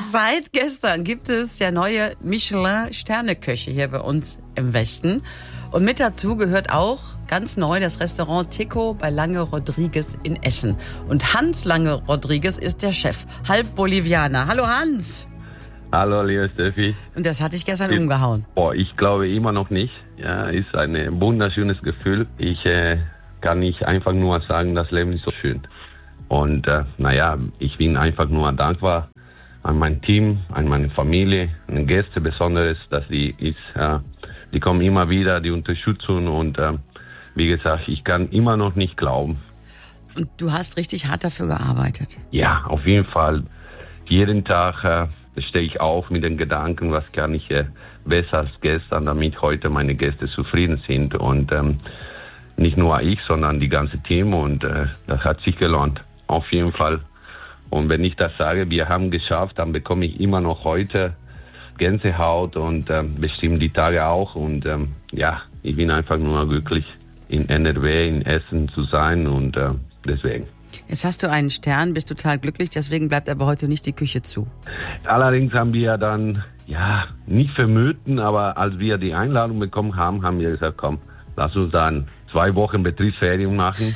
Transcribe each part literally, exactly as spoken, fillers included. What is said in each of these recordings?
Seit gestern gibt es ja neue Michelin-Sterneköche hier bei uns im Westen. Und mit dazu gehört auch ganz neu das Restaurant Tico bei Lange Rodriguez in Essen. Und Hans Lange Rodriguez ist der Chef, halb Bolivianer. Hallo Hans. Hallo, liebe Steffi. Und das hat dich gestern ich, umgehauen. Boah, ich glaube immer noch nicht. Ja, ist ein wunderschönes Gefühl. Ich äh, kann nicht einfach nur sagen, das Leben ist so schön. Und äh, naja, ich bin einfach nur dankbar an mein Team, an meine Familie, an die Gäste besonders, dass die ist, äh, die kommen immer wieder, die unterstützen und äh, wie gesagt, ich kann immer noch nicht glauben. Und du hast richtig hart dafür gearbeitet. Ja, auf jeden Fall. Jeden Tag äh, stehe ich auf mit den Gedanken, was kann ich äh, besser als gestern, damit heute meine Gäste zufrieden sind. Und ähm, nicht nur ich, sondern die ganze Team. Und äh, das hat sich gelohnt, auf jeden Fall. Und wenn ich das sage, wir haben geschafft, dann bekomme ich immer noch heute Gänsehaut und ähm, bestimmt die Tage auch. Und ähm, ja, ich bin einfach nur glücklich, in N R W, in Essen zu sein und äh, deswegen. Jetzt hast du einen Stern, bist total glücklich, deswegen bleibt aber heute nicht die Küche zu. Allerdings haben wir dann, ja, nicht vermuten, aber als wir die Einladung bekommen haben, haben wir gesagt, komm, lass uns dann zwei Wochen Betriebsferien machen.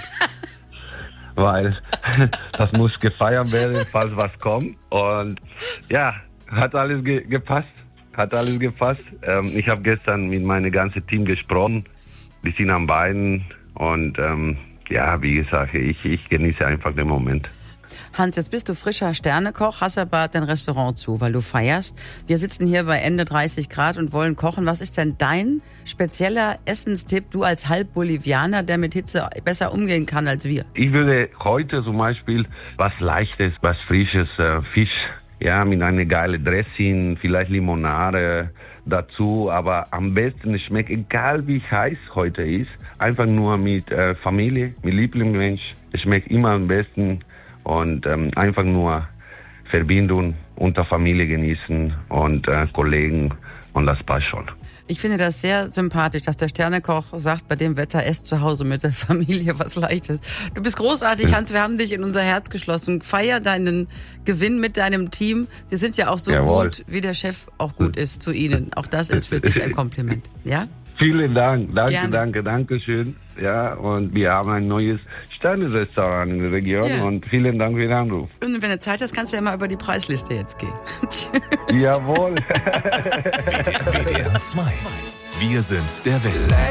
Weil das muss gefeiert werden, falls was kommt. Und ja, hat alles ge- gepasst. Hat alles gepasst. Ähm, ich habe gestern mit meinem ganzen Team gesprochen. Die sind am Beinen. Und ähm, ja, wie gesagt, ich, ich genieße einfach den Moment. Hans, jetzt bist du frischer Sternekoch, hast aber dein Restaurant zu, weil du feierst. Wir sitzen hier bei Ende dreißig Grad und wollen kochen. Was ist denn dein spezieller Essenstipp, du als Halb-Bolivianer, der mit Hitze besser umgehen kann als wir? Ich würde heute zum Beispiel was Leichtes, was Frisches, äh, Fisch, ja, mit einer geilen Dressing, vielleicht Limonade dazu. Aber am besten schmeckt, egal wie heiß heute ist, einfach nur mit äh, Familie, mit Lieblingsmensch. Es schmeckt immer am besten. Und ähm, einfach nur Verbindung unter Familie genießen und äh, Kollegen und das passt schon. Ich finde das sehr sympathisch, dass der Sternekoch sagt, bei dem Wetter esst zu Hause mit der Familie was Leichtes. Du bist großartig, Hans, wir haben dich in unser Herz geschlossen. Feier deinen Gewinn mit deinem Team. Sie sind ja auch so Jawohl. gut, wie der Chef auch gut ist zu Ihnen. Auch das ist für dich ein Kompliment, ja? Vielen Dank, danke, Gerne. danke, danke schön. Ja, und wir haben ein neues Sterne-Restaurant in der Region Ja. und vielen Dank für den Anruf. Und wenn du Zeit hast, kannst du ja mal über die Preisliste jetzt gehen. Jawohl. W D R zwei. Wir sind der Westen.